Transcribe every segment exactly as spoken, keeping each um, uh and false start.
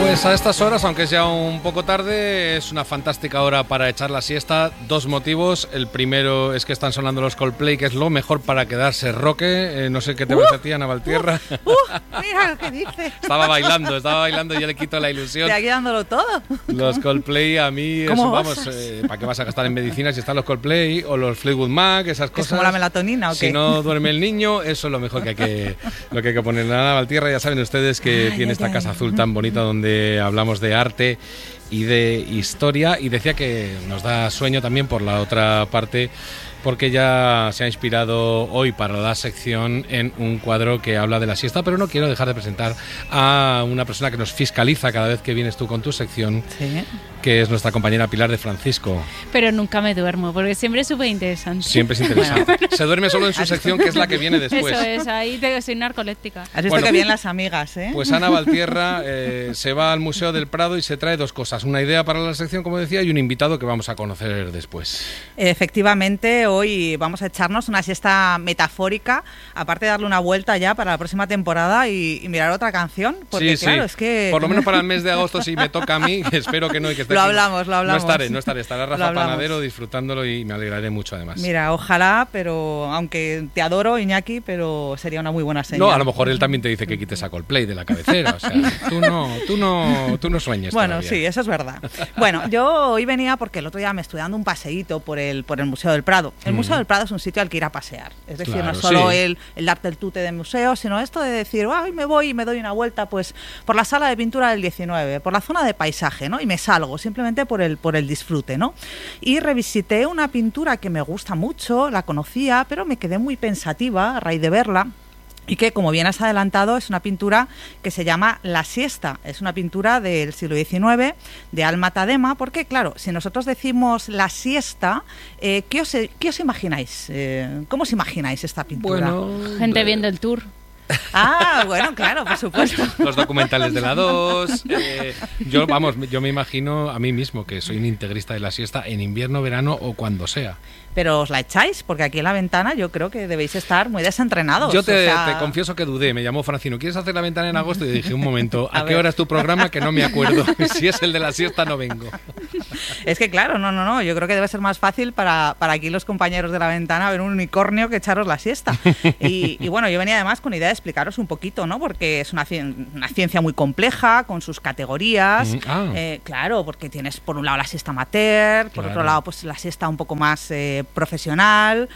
Pues a estas horas, aunque es ya un poco tarde, es una fantástica hora para echar la siesta. Dos motivos. El primero es que están sonando los Coldplay, que es lo mejor para quedarse roque. Eh, no sé qué te uh, parece a ti, Ana Valtierra. Uh, uh, mira lo que dice. Estaba bailando, estaba bailando y ya le quito la ilusión. De aquí dándolo todo. Los Coldplay a mí, eso, vamos, eh, ¿para qué vas a gastar en medicinas si están los Coldplay o los Fleetwood Mac, esas cosas? ¿Es como la melatonina o qué? Si no duerme el niño, eso es lo mejor que hay que, lo que, hay que poner. Ana Valtierra, ya saben ustedes que ay, tiene ay, esta ay. casa azul tan bonita donde hablamos de arte y de historia, y decía que nos da sueño también por la otra parte, porque ya se ha inspirado hoy para la sección en un cuadro que habla de la siesta, pero no quiero dejar de presentar a una persona que nos fiscaliza cada vez que vienes tú con tu sección, sí, que es nuestra compañera Pilar de Francisco. Pero nunca me duermo, porque siempre es súper interesante. Siempre es interesante. Bueno. Se duerme solo en su sección, que es la que viene después. Eso es, ahí te, soy narcoléptica. Has visto Bueno, que bien las amigas, ¿eh? Pues Ana Valtierra eh, se va al Museo del Prado y se trae dos cosas, una idea para la sección, como decía, y un invitado que vamos a conocer después. Efectivamente, hoy vamos a echarnos una siesta metafórica, aparte de darle una vuelta ya para la próxima temporada y, y mirar otra canción, porque sí, claro, sí. es que... Por lo menos para el mes de agosto, si me toca a mí, espero que no. Y que esté lo aquí. hablamos, lo hablamos. No estaré, no estaré, estará Rafa Panadero disfrutándolo y me alegraré mucho además. Mira, ojalá, pero aunque te adoro, Iñaki, pero sería una muy buena señal. No, a lo mejor él también te dice que quites a Coldplay de la cabecera, o sea, tú no, tú no, tú no sueñes. Bueno, todavía. sí, eso es verdad. Bueno, yo hoy venía porque el otro día me estoy dando un paseíto por el, por el Museo del Prado. El mm. Museo del Prado es un sitio al que ir a pasear. Es decir, claro, no es solo sí. el, el darte el tute de museo, sino esto de decir, ay, me voy y me doy una vuelta pues por la sala de pintura del diecinueve, por la zona de paisaje, ¿no? Y me salgo simplemente por el, por el disfrute, ¿no? Y revisité una pintura que me gusta mucho, la conocía, pero me quedé muy pensativa a raíz de verla. Y que, como bien has adelantado, es una pintura que se llama La siesta. Es una pintura del siglo diecinueve, de Alma Tadema, porque, claro, si nosotros decimos La siesta, eh, ¿qué, os, ¿qué os imagináis? Eh, ¿Cómo os imagináis esta pintura? Bueno, gente viendo el tour. Ah, bueno, claro, por supuesto. Los documentales de la dos. Eh, yo, vamos, yo me imagino a mí mismo que soy un integrista de la siesta en invierno, verano o cuando sea. Pero os la echáis, porque aquí en la ventana yo creo que debéis estar muy desentrenados. Yo te, o sea... te confieso que dudé, me llamó Francino, ¿quieres hacer la ventana en agosto? Y dije, un momento, ¿a, ¿a qué ver. hora es tu programa? Que no me acuerdo. Si es el de la siesta no vengo. Es que claro, no, no, no, yo creo que debe ser más fácil para, para aquí los compañeros de la ventana ver un unicornio que echaros la siesta. Y, y bueno, yo venía además con idea de explicaros un poquito, ¿no? Porque es una, una ciencia muy compleja, con sus categorías. Mm, ah. eh, claro, porque tienes por un lado la siesta amateur, por claro. otro lado pues la siesta un poco más eh, profesional.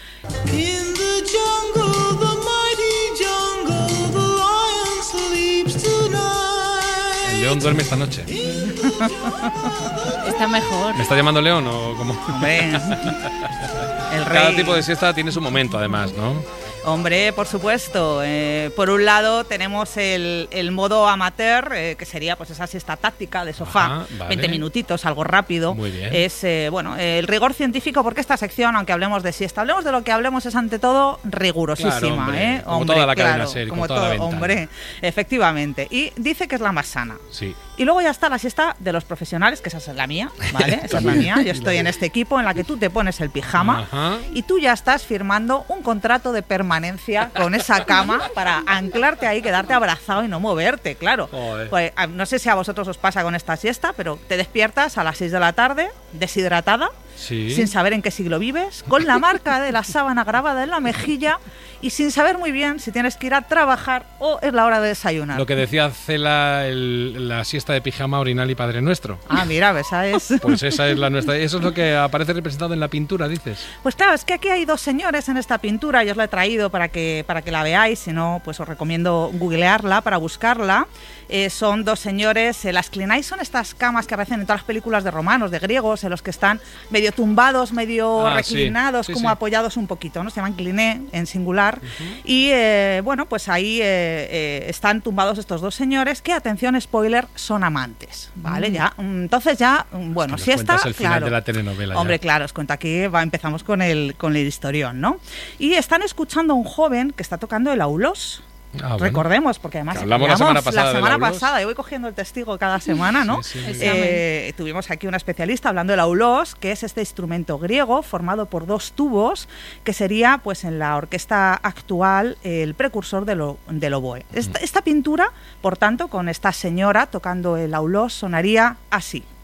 In the jungle, the mighty jungle, the lion sleeps tonight. El león duerme esta noche. Está mejor. ¿Me está llamando León o cómo? Hombre, el rey. Cada tipo de siesta tiene su momento, además, ¿no? Hombre, por supuesto. Eh, por un lado tenemos el, el modo amateur, eh, que sería pues esa siesta táctica de sofá, Ajá, vale. veinte minutitos, algo rápido. Muy bien. Es eh, bueno el rigor científico, porque esta sección, aunque hablemos de siesta, hablemos de lo que hablemos, es ante todo rigurosísima. Claro, hombre, ¿eh? Como hombre, toda la claro, cadena serie, como toda todo, la hombre, efectivamente. Y dice que es la más sana. Sí. Y luego ya está la siesta de los profesionales, que esa es la mía, ¿vale? Esa es la mía. Yo estoy en este equipo en la que tú te pones el pijama Ajá. y tú ya estás firmando un contrato de permanencia con esa cama para anclarte ahí, quedarte abrazado y no moverte, claro. Pues, no sé si a vosotros os pasa con esta siesta, pero te despiertas a las seis de la tarde, deshidratada, sí. sin saber en qué siglo vives, con la marca de la sábana grabada en la mejilla y sin saber muy bien si tienes que ir a trabajar o es la hora de desayunar. Lo que decía Cela, el, la siesta de pijama, orinal y Padre Nuestro. Ah, mira, esa es. Pues esa es la nuestra. Eso es lo que aparece representado en la pintura, dices. Pues claro, es que aquí hay dos señores en esta pintura, yo os la he traído para que, para que la veáis, si no, pues os recomiendo googlearla para buscarla. Eh, son dos señores, eh, las clinais son estas camas que aparecen en todas las películas de romanos, de griegos, en los que están medio tumbados, medio ah, reclinados, sí, sí, como sí. apoyados un poquito, ¿no? Se llaman cliné en singular. Uh-huh. Y eh, bueno, pues ahí eh, eh, están tumbados estos dos señores que, atención, spoiler, son amantes, ¿vale? Uh-huh. Ya, entonces ya, bueno, es si está, el final claro, de la telenovela. Hombre, ya. claro, os cuento aquí, va, empezamos con el, con el historión, ¿no? Y están escuchando a un joven que está tocando el aulós. Ah, bueno. Recordemos, porque además hablamos, hablamos la semana pasada. La semana pasada, yo voy cogiendo el testigo cada semana, ¿no? Sí, sí, sí. Eh, tuvimos aquí una especialista hablando del aulos, que es este instrumento griego formado por dos tubos, que sería, pues en la orquesta actual, el precursor de lo, del oboe. Esta, esta pintura, por tanto, con esta señora tocando el aulos, sonaría así.